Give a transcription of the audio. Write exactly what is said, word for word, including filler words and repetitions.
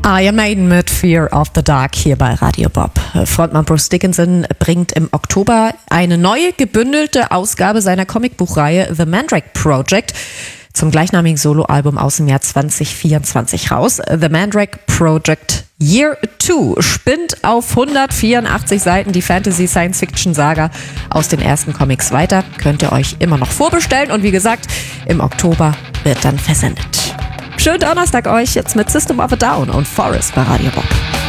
Iron Maiden mit Fear of the Dark hier bei Radio Bob. Frontmann Bruce Dickinson bringt im Oktober eine neue gebündelte Ausgabe seiner Comicbuchreihe The Mandrake Project zum gleichnamigen Soloalbum aus dem Jahr zwanzig vierundzwanzig raus. The Mandrake Project Year zwei spinnt auf hundertvierundachtzig Seiten die Fantasy-Science-Fiction-Saga aus den ersten Comics weiter. Könnt ihr euch immer noch vorbestellen und wie gesagt, im Oktober wird dann versendet. Schönen Donnerstag euch jetzt mit System of a Down und Forest bei Radio Bob.